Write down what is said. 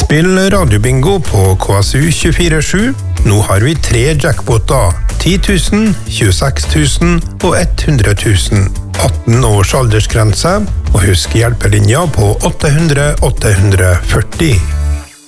Spill radiobingo på KSU 24/7. Nå har vi 3 jackpoter. 10 000, 26 000 og 100 000. 18 års aldersgrense, og husk hjelpelinja på 800 840.